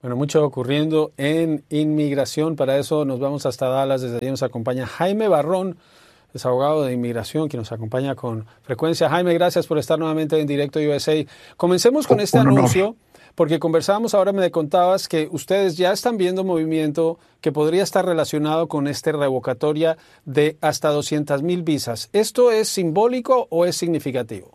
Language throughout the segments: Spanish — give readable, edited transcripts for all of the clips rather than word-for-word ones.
Bueno, mucho ocurriendo en inmigración. Para eso nos vamos hasta Dallas. Desde allí nos acompaña Jaime Barrón, es abogado de inmigración, que nos acompaña con frecuencia. Jaime, gracias por estar nuevamente en Directo USA. Comencemos con este Un honor. anuncio, porque conversábamos, ahora me contabas que ustedes ya están viendo movimiento que podría estar relacionado con esta revocatoria de hasta 200,000 visas. ¿Esto es simbólico o es significativo?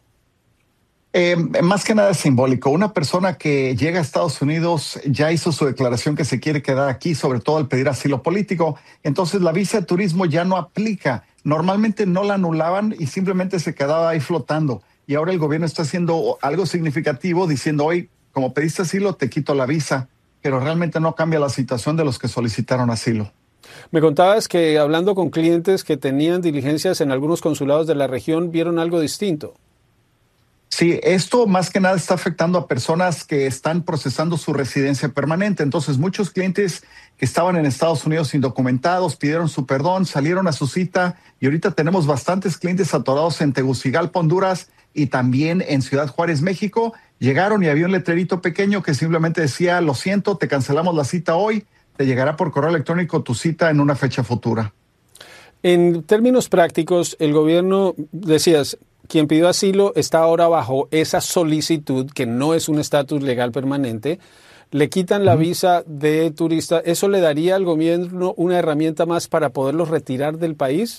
Más que nada es simbólico. Una persona que llega a Estados Unidos ya hizo su declaración que se quiere quedar aquí, sobre todo al pedir asilo político. Entonces la visa de turismo ya no aplica. Normalmente no la anulaban y simplemente se quedaba ahí flotando. Y ahora el gobierno está haciendo algo significativo diciendo, hoy, como pediste asilo, te quito la visa. Pero realmente no cambia la situación de los que solicitaron asilo. Me contabas que hablando con clientes que tenían diligencias en algunos consulados de la región, vieron algo distinto. Sí, esto más que nada está afectando a personas que están procesando su residencia permanente. Entonces, muchos clientes que estaban en Estados Unidos indocumentados pidieron su perdón, salieron a su cita y ahorita tenemos bastantes clientes atorados en Tegucigalpa, Honduras y también en Ciudad Juárez, México. Llegaron y había un letrerito pequeño que simplemente decía, lo siento, te cancelamos la cita hoy, te llegará por correo electrónico tu cita en una fecha futura. En términos prácticos, el gobierno, decías, quien pidió asilo está ahora bajo esa solicitud, que no es un estatus legal permanente, le quitan la visa de turista. ¿Eso le daría al gobierno una herramienta más para poderlos retirar del país?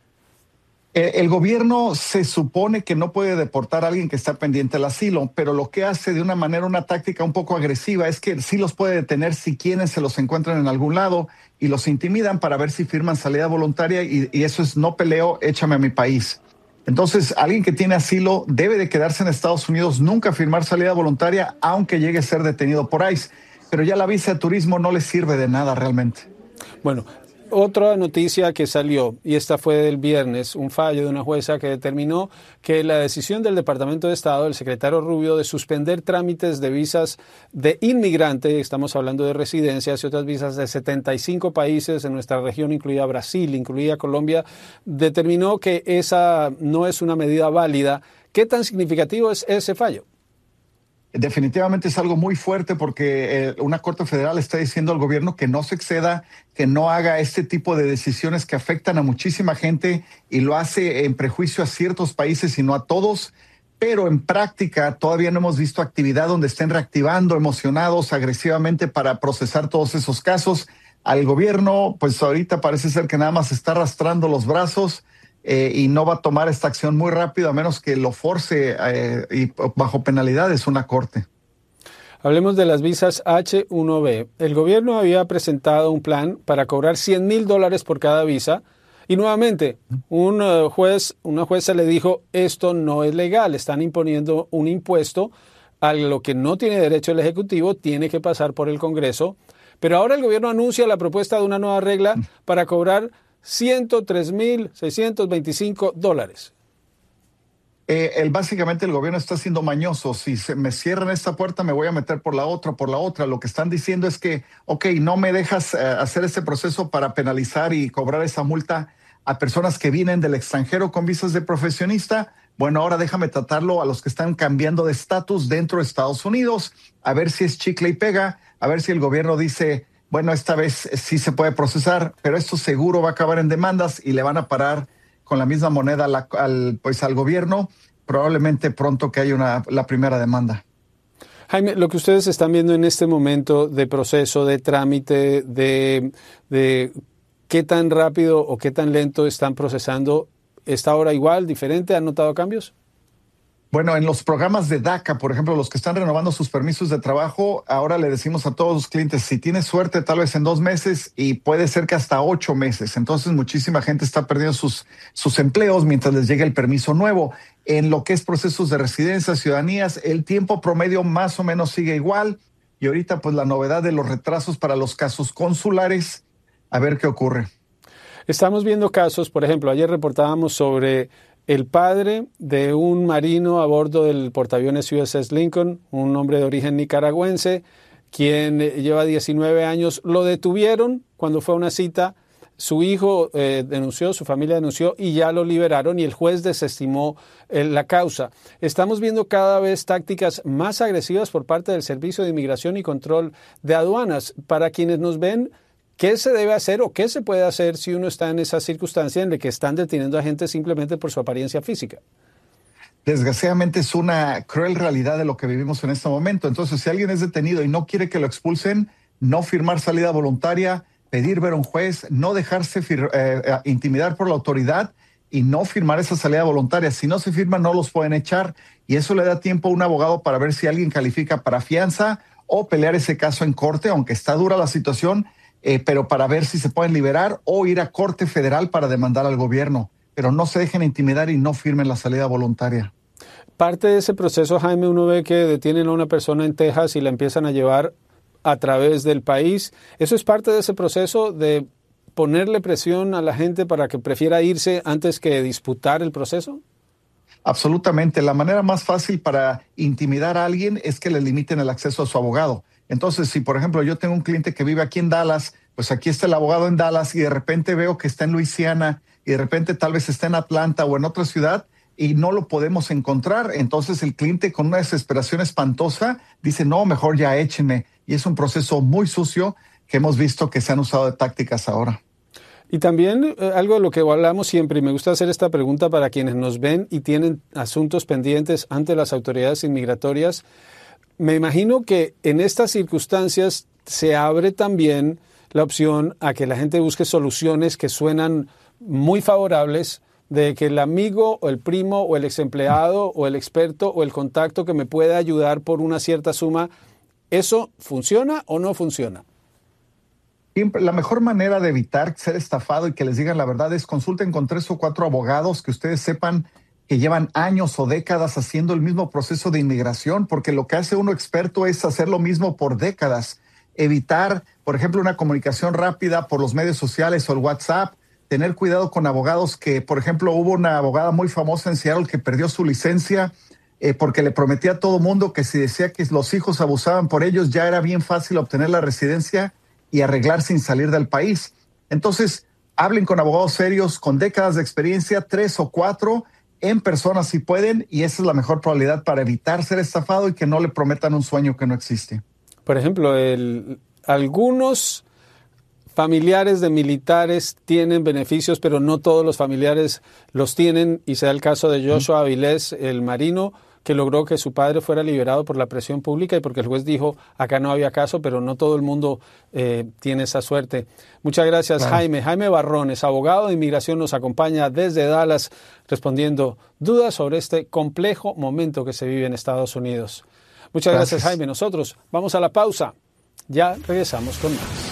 El gobierno se supone que no puede deportar a alguien que está pendiente del asilo, pero lo que hace de una manera, una táctica un poco agresiva, es que sí los puede detener si quieren, se los encuentran en algún lado y los intimidan para ver si firman salida voluntaria y eso es no peleo, échame a mi país. Entonces, alguien que tiene asilo debe de quedarse en Estados Unidos, nunca firmar salida voluntaria, aunque llegue a ser detenido por ICE. Pero ya la visa de turismo no le sirve de nada realmente. Bueno, otra noticia que salió, y esta fue del viernes, un fallo de una jueza que determinó que la decisión del Departamento de Estado, del secretario Rubio, de suspender trámites de visas de inmigrante, estamos hablando de residencias y otras visas de 75 países en nuestra región, incluida Brasil, incluida Colombia, determinó que esa no es una medida válida. ¿Qué tan significativo es ese fallo? Definitivamente es algo muy fuerte porque una corte federal está diciendo al gobierno que no se exceda, que no haga este tipo de decisiones que afectan a muchísima gente y lo hace en prejuicio a ciertos países y no a todos. Pero en práctica todavía no hemos visto actividad donde estén reactivando emocionados agresivamente para procesar todos esos casos. Al gobierno, pues ahorita parece ser que nada más está arrastrando los brazos y no va a tomar esta acción muy rápido a menos que lo force y bajo penalidades una corte. Hablemos de las visas H-1B. El gobierno había presentado un plan para cobrar $100,000 por cada visa y nuevamente una jueza le dijo, esto no es legal, están imponiendo un impuesto a lo que no tiene derecho el Ejecutivo, tiene que pasar por el Congreso. Pero ahora el gobierno anuncia la propuesta de una nueva regla para cobrar $103,625. Básicamente el gobierno está siendo mañoso. Si me cierran esta puerta, me voy a meter por la otra, por la otra. Lo que están diciendo es que, ok, no me dejas hacer este proceso para penalizar y cobrar esa multa a personas que vienen del extranjero con visas de profesionista. Bueno, ahora déjame tratarlo a los que están cambiando de estatus dentro de Estados Unidos, a ver si es chicle y pega, a ver si el gobierno dice, bueno, esta vez sí se puede procesar, pero esto seguro va a acabar en demandas y le van a parar con la misma moneda al gobierno, probablemente pronto que haya la primera demanda. Jaime, lo que ustedes están viendo en este momento de proceso, de trámite, de qué tan rápido o qué tan lento están procesando, ¿está ahora igual, diferente? ¿Han notado cambios? Bueno, en los programas de DACA, por ejemplo, los que están renovando sus permisos de trabajo, ahora le decimos a todos los clientes, si tienes suerte, tal vez en 2 meses y puede ser que hasta 8 meses. Entonces, muchísima gente está perdiendo sus empleos mientras les llegue el permiso nuevo. En lo que es procesos de residencia, ciudadanías, el tiempo promedio más o menos sigue igual. Y ahorita, pues la novedad de los retrasos para los casos consulares, a ver qué ocurre. Estamos viendo casos, por ejemplo, ayer reportábamos sobre el padre de un marino a bordo del portaaviones USS Lincoln, un hombre de origen nicaragüense, quien lleva 19 años. Lo detuvieron cuando fue a una cita Su hijo denunció, su familia denunció y ya lo liberaron y el juez desestimó la causa. Estamos viendo cada vez tácticas más agresivas por parte del Servicio de Inmigración y Control de Aduanas. Para quienes nos ven, ¿qué se debe hacer o qué se puede hacer si uno está en esa circunstancia en la que están deteniendo a gente simplemente por su apariencia física? Desgraciadamente es una cruel realidad de lo que vivimos en este momento. Entonces, si alguien es detenido y no quiere que lo expulsen, no firmar salida voluntaria, pedir ver a un juez, no dejarse intimidar por la autoridad y no firmar esa salida voluntaria. Si no se firma, no los pueden echar y eso le da tiempo a un abogado para ver si alguien califica para fianza o pelear ese caso en corte, aunque está dura la situación, pero para ver si se pueden liberar o ir a corte federal para demandar al gobierno. Pero no se dejen intimidar y no firmen la salida voluntaria. Parte de ese proceso, Jaime, uno ve que detienen a una persona en Texas y la empiezan a llevar a través del país. ¿Eso es parte de ese proceso de ponerle presión a la gente para que prefiera irse antes que disputar el proceso? Absolutamente. La manera más fácil para intimidar a alguien es que le limiten el acceso a su abogado. Entonces, si por ejemplo yo tengo un cliente que vive aquí en Dallas, pues aquí está el abogado en Dallas y de repente veo que está en Luisiana y de repente tal vez está en Atlanta o en otra ciudad y no lo podemos encontrar. Entonces el cliente con una desesperación espantosa dice, no, mejor ya échenme. Y es un proceso muy sucio que hemos visto que se han usado de tácticas ahora. Y también algo de lo que hablamos siempre, y me gusta hacer esta pregunta para quienes nos ven y tienen asuntos pendientes ante las autoridades inmigratorias. Me imagino que en estas circunstancias se abre también la opción a que la gente busque soluciones que suenan muy favorables, de que el amigo o el primo o el ex empleado o el experto o el contacto que me pueda ayudar por una cierta suma, ¿eso funciona o no funciona? Siempre, la mejor manera de evitar ser estafado y que les digan la verdad es consulten con 3 o 4 abogados que ustedes sepan que llevan años o décadas haciendo el mismo proceso de inmigración, porque lo que hace uno experto es hacer lo mismo por décadas. Evitar, por ejemplo, una comunicación rápida por los medios sociales o el WhatsApp. Tener cuidado con abogados que, por ejemplo, hubo una abogada muy famosa en Seattle que perdió su licencia porque le prometía a todo mundo que si decía que los hijos abusaban por ellos, ya era bien fácil obtener la residencia y arreglar sin salir del país. Entonces, hablen con abogados serios, con décadas de experiencia, 3 o 4, en persona si pueden, y esa es la mejor probabilidad para evitar ser estafado y que no le prometan un sueño que no existe. Por ejemplo, algunos familiares de militares tienen beneficios, pero no todos los familiares los tienen, y se da el caso de Joshua Avilés, el marino, que logró que su padre fuera liberado por la presión pública y porque el juez dijo acá no había caso, pero no todo el mundo tiene esa suerte. Muchas gracias, claro. Jaime Barrones, abogado de inmigración, nos acompaña desde Dallas respondiendo dudas sobre este complejo momento que se vive en Estados Unidos. Muchas gracias, Jaime. Nosotros vamos a la pausa. Ya regresamos con más.